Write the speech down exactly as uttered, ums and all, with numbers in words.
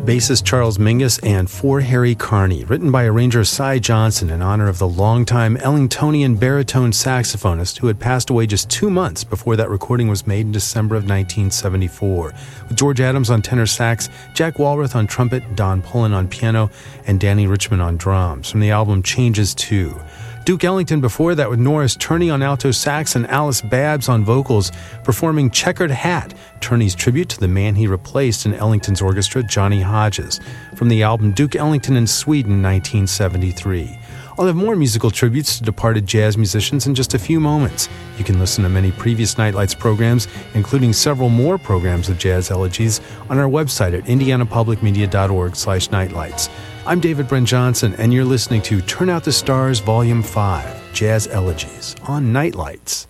bassist Charles Mingus, and For Harry Carney, written by arranger Cy Johnson in honor of the longtime Ellingtonian baritone saxophonist who had passed away just two months before that recording was made in December of nineteen seventy-four, with George Adams on tenor sax, Jack Walrath on trumpet, Don Pullen on piano, and Danny Richmond on drums, from the album Changes two. Duke Ellington before that with Norris Turney on alto sax and Alice Babs on vocals, performing Checkered Hat, Turney's tribute to the man he replaced in Ellington's orchestra, Johnny Hodges, from the album Duke Ellington in Sweden, nineteen seventy-three. I'll have more musical tributes to departed jazz musicians in just a few moments. You can listen to many previous Nightlights programs, including several more programs of jazz elegies, on our website at indianapublicmedia.org slash nightlights. I'm David Brent Johnson, and you're listening to Turn Out the Stars Volume five, Jazz Elegies, on Nightlights.